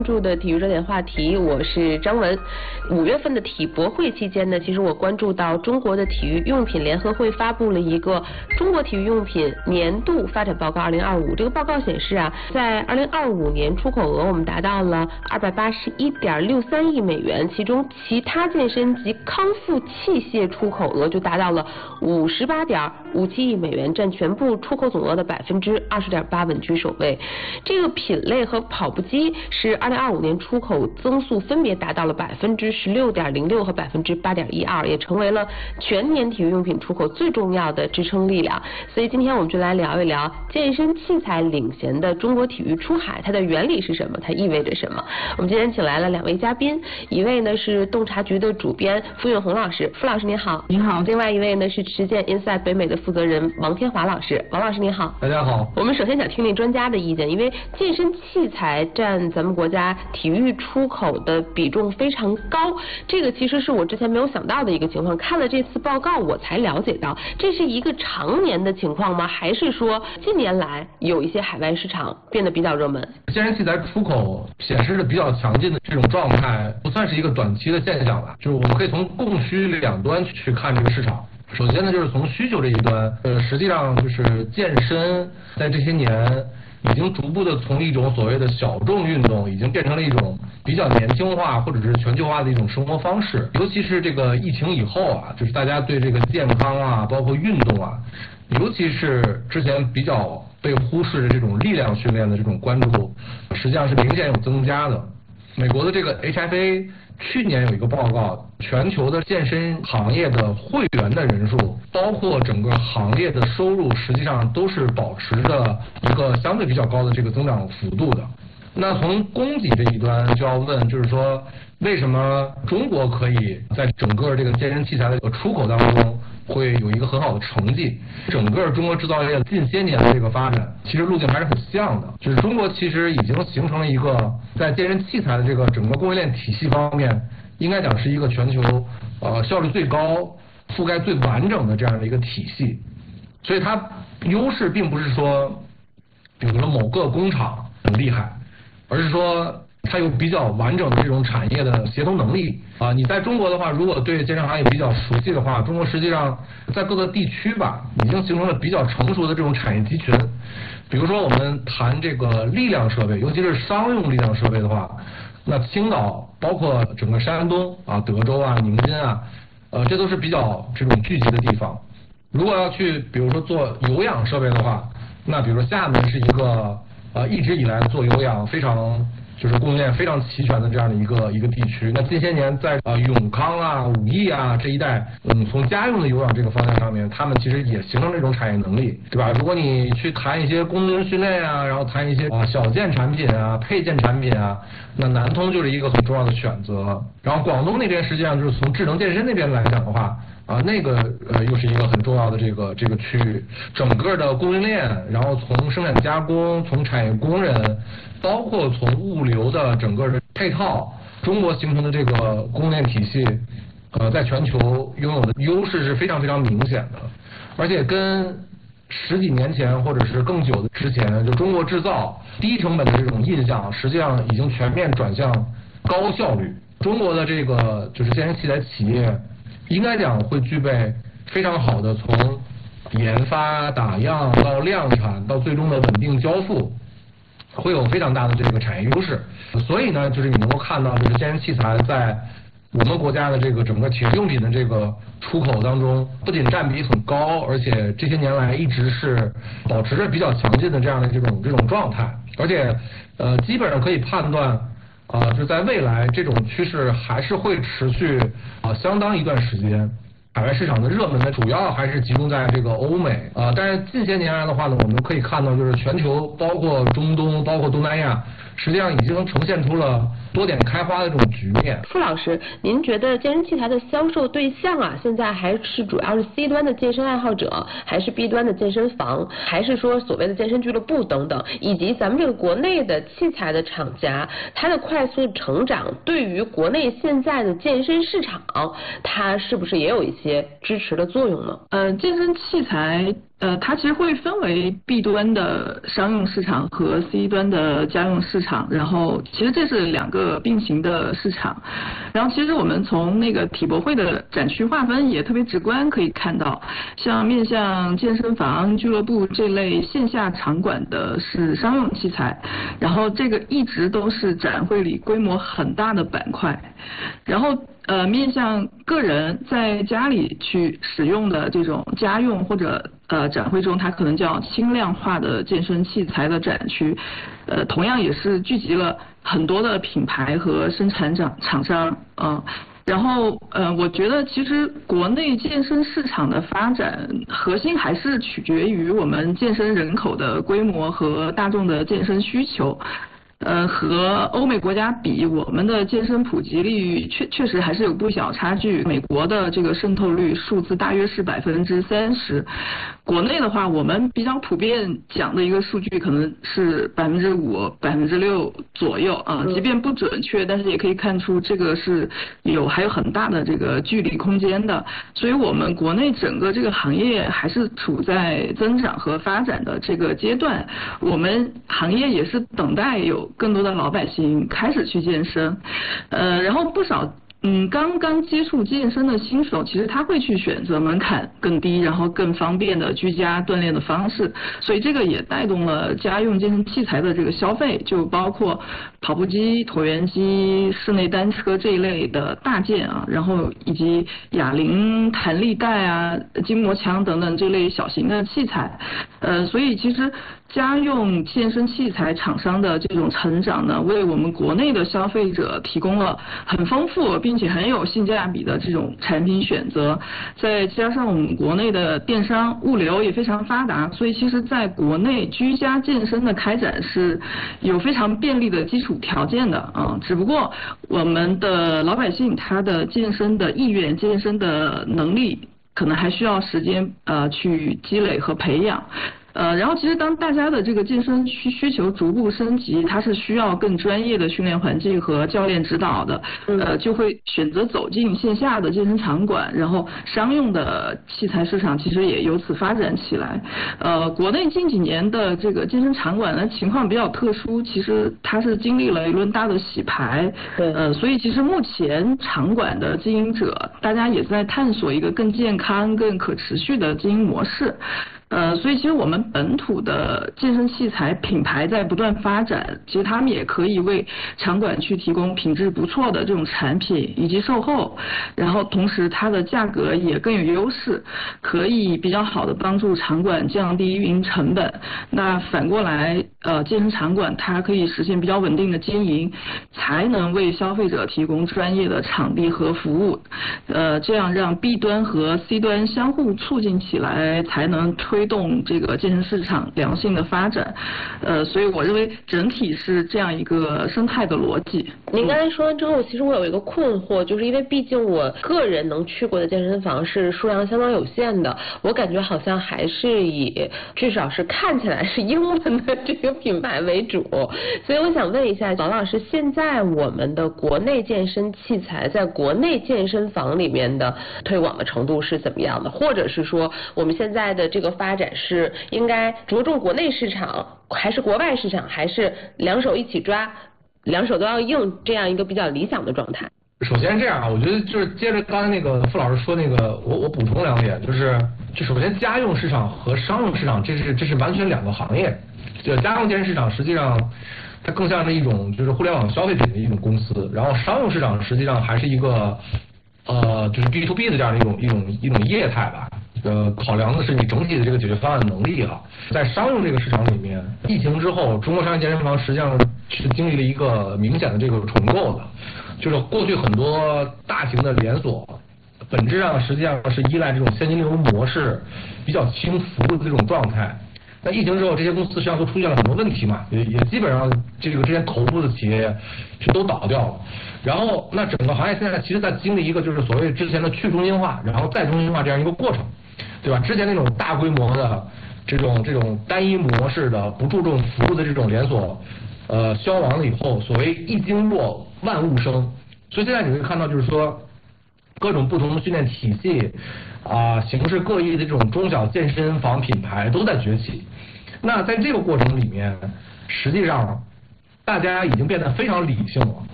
关注的体育热点话题，我是张文。5月份的体博会期间呢，其实我关注到中国的体育用品联合会发布了一个中国体育用品年度发展报告2025。这个报告显示啊，在2025年出口额我们达到了281.63亿美元，其中其他健身及康复器械出口额就达到了58.57亿美元，占全部出口总额的20.8%，稳居首位。这个品类和跑步机是2025年出口增速分别达到了16.06%和8.12%，也成为了全年体育用品出口最重要的支撑力量。所以今天我们就来聊一聊健身器材领衔的中国体育出海，它的原理是什么，它意味着什么。我们今天请来了2位嘉宾，一位呢是洞察局的主编付运红老师，付老师您好。 你好。 另外一位呢是实践 Inside 北美的负责人王天华老师，王老师您好。 大家好。 我们首先想听听专家的意见，因为健身器材占咱们国家体育出口的比重非常高，这个其实是我之前没有想到的一个情况。看了这次报告，我才了解到，这是一个常年的情况吗？还是说近年来有一些海外市场变得比较热门？ 健身器材出口显示着比较强劲的这种状态，不算是一个短期的现象吧。就是我们可以从供需两端去看这个市场。首先呢，就是从需求这一端，实际上就是健身在这些年已经逐步的从一种所谓的小众运动，已经变成了一种比较年轻化或者是全球化的一种生活方式。尤其是这个疫情以后啊，就是大家对这个健康啊，包括运动啊，尤其是之前比较被忽视的这种力量训练的这种关注，实际上是明显有增加的。美国的这个 HFA 去年有一个报告，全球的健身行业的会员的人数，包括整个行业的收入，实际上都是保持着一个相对比较高的这个增长幅度的。那从供给这一端就要问，就是说为什么中国可以在整个这个健身器材的出口当中会有一个很好的成绩？整个中国制造业近些年的这个发展，其实路径还是很像的。就是中国其实已经形成了一个在健身器材的这个整个供应链体系方面，应该讲是一个全球效率最高、覆盖最完整的这样的一个体系。所以它优势并不是说，比如说某个工厂很厉害，而是说它有比较完整的这种产业的协同能力啊。你在中国的话，如果对健身行业比较熟悉的话，中国实际上在各个地区吧，已经形成了比较成熟的这种产业集群。比如说我们谈这个力量设备，尤其是商用力量设备的话，那青岛包括整个山东啊、德州啊、宁津啊，这都是比较这种聚集的地方。如果要去比如说做有氧设备的话，那比如说厦门是一个一直以来做有氧非常就是供应链非常齐全的这样的一个地区。那近些年在永康啊、武义啊这一带，从家用的有氧这个方向上面，他们其实也形成这种产业能力，对吧？如果你去谈一些功能训练啊，然后谈一些小件产品啊、配件产品啊，那南通就是一个很重要的选择。然后广东那边实际上就是从智能健身那边来讲的话，那个又是一个很重要的这个区域，整个的供应链，然后从生产加工、从产业工人，包括从物流的整个的配套，中国形成的这个供应链体系，在全球拥有的优势是非常非常明显的，而且跟10几年前或者是更久的之前，就中国制造低成本的这种印象，实际上已经全面转向高效率。中国的这个就是健身器材企业，应该讲会具备非常好的从研发、打样到量产到最终的稳定交付，会有非常大的这个产业优势。所以呢，就是你能够看到，就是健身器材在我们国家的这个整个体育用品的这个出口当中，不仅占比很高，而且这些年来一直是保持着比较强劲的这样的这种状态，而且基本上可以判断。就在未来这种趋势还是会持续相当一段时间。海外市场的热门呢，主要还是集中在这个欧美但是近些年来的话呢，我们可以看到，就是全球包括中东、包括东南亚，实际上已经呈现出了多点开花的这种局面。 付老师，您觉得健身器材的销售对象啊，现在还是主要是 C 端的健身爱好者，还是 B 端的健身房，还是说所谓的健身俱乐部等等？以及咱们这个国内的器材的厂家，它的快速成长对于国内现在的健身市场，它是不是也有一些些支持的作用呢？ 健身器材它其实会分为 B 端的商用市场和 C 端的家用市场，然后其实这是两个并行的市场。然后其实我们从那个体博会的展区划分也特别直观，可以看到，像面向健身房、俱乐部这类线下场馆的是商用器材，然后这个一直都是展会里规模很大的板块。然后面向个人在家里去使用的这种家用或者展会中，它可能叫轻量化的健身器材的展区，同样也是聚集了很多的品牌和生产厂商然后我觉得其实国内健身市场的发展核心还是取决于我们健身人口的规模和大众的健身需求。和欧美国家比，我们的健身普及率确实还是有不小差距。美国的这个渗透率数字大约是30%，国内的话，我们比较普遍讲的一个数据可能是5%、6%左右啊，即便不准确，但是也可以看出这个是还有很大的这个距离空间的。所以我们国内整个这个行业还是处在增长和发展的这个阶段，我们行业也是等待有更多的老百姓开始去健身，然后不少刚刚接触健身的新手，其实他会去选择门槛更低，然后更方便的居家锻炼的方式，所以这个也带动了家用健身器材的这个消费，就包括跑步机、椭圆机、室内单车这一类的大件啊，然后以及哑铃、弹力带啊、筋膜枪等等这类小型的器材，所以其实家用健身器材厂商的这种成长呢，为我们国内的消费者提供了很丰富并且很有性价比的这种产品选择，再加上我们国内的电商物流也非常发达，所以其实在国内居家健身的开展是有非常便利的基础条件的啊，只不过我们的老百姓他的健身的意愿、健身的能力可能还需要时间去积累和培养。然后其实当大家的这个健身需求逐步升级，它是需要更专业的训练环境和教练指导的，就会选择走进线下的健身场馆，然后商用的器材市场其实也由此发展起来。国内近几年的这个健身场馆的情况比较特殊，其实它是经历了一轮大的洗牌，所以其实目前场馆的经营者大家也在探索一个更健康、更可持续的经营模式。所以其实我们本土的健身器材品牌在不断发展，其实他们也可以为场馆去提供品质不错的这种产品以及售后，然后同时它的价格也更有优势，可以比较好的帮助场馆降低运营成本。那反过来，健身场馆它可以实现比较稳定的经营，才能为消费者提供专业的场地和服务，这样让 B 端和 C 端相互促进起来，才能推动这个健身市场良性的发展，所以我认为整体是这样一个生态的逻辑。 您刚才说完之后，其实我有一个困惑，就是因为毕竟我个人能去过的健身房是数量相当有限的，我感觉好像还是以至少是看起来是英文的这个品牌为主，所以我想问一下王老师，现在我们的国内健身器材在国内健身房里面的推广的程度是怎么样的，或者是说我们现在的这个发展是应该着重国内市场还是国外市场，还是两手一起抓，两手都要硬，这样一个比较理想的状态？ 首先这样啊，我觉得就是接着刚才那个傅老师说那个，我补充2点，就首先家用市场和商用市场这是完全2个行业。就家用健身市场实际上它更像是一种就是互联网消费品的一种公司，然后商用市场实际上还是一个就是 B to B 的这样的一种业态吧。考量的是你整体的这个解决方案能力哈。在商用这个市场里面，疫情之后，中国商业健身房实际上是经历了一个明显的这个重构的，就是过去很多大型的连锁，本质上实际上是依赖这种现金流模式比较轻服务的这种状态。那疫情之后，这些公司实际上都出现了很多问题嘛，也基本上这个之前头部的企业是都倒掉了。然后，那整个行业现在其实在经历一个就是所谓之前的去中心化，然后再中心化这样一个过程，对吧？之前那种大规模的这种单一模式的不注重服务的这种连锁，消亡了以后，所谓一经落万物生。所以现在你会看到就是说， 各种不同的训练体系形式各异的这种中小健身房品牌都在崛起。那在这个过程里面，实际上大家已经变得非常理性了。